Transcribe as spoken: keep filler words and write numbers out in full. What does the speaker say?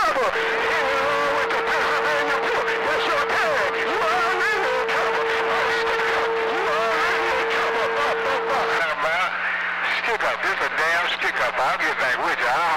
trouble. Here with the Pennsylvania Bill. That's your tag. You are in trouble. You are in trouble. Up, up, up. Stick up. This is a damn stick up. I'll get back with you. I'll